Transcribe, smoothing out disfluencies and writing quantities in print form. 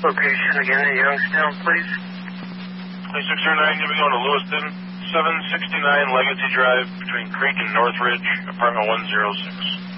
Location again at Youngstown, please. 2609, you'll be going to Lewiston, 769 Legacy Drive, between Creek and Northridge, apartment 106.